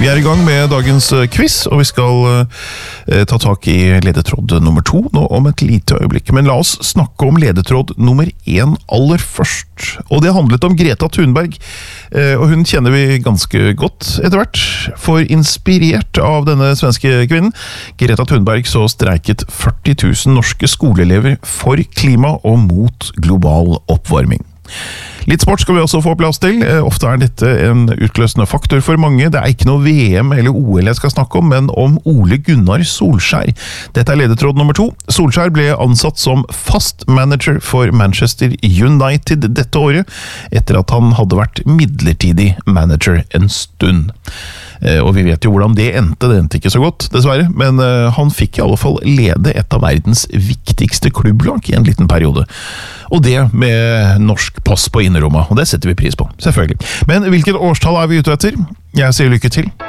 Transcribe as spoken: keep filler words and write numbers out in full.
Vi er i gang med dagens quiz, og vi skal eh, ta tak i ledetråd nummer to nå om et lite øyeblikk. Men la oss snakke om ledetråd nummer én aller først. Og det handlet om Greta Thunberg, eh, og hun kjenner vi ganske godt etter hvert. For inspirert av denne svenske kvinnen, Greta Thunberg, så streiket førti tusen norske skoleelever for klima og mot global oppvarming. Litt sport skal vi også få plass til. Ofte er dette en utløsende faktor for mange. Det er ikke noe V M eller O L jeg skal snakke om, men om Ole Gunnar Solskjær. Dette er ledetråd nummer to. Solskjær ble ansatt som fast manager for Manchester United dette året, etter at han hadde vært midlertidig manager en stund. Og vi vet jo hvordan det endte, det endte ikke så godt, dessverre, men han fikk i alle fall lede et av verdens viktigste klubblag i en liten periode. Og det med norsk pass på innerrommet, og det setter vi pris på, selvfølgelig. Men hvilket årstall er vi ute etter? Jeg sier lykke til.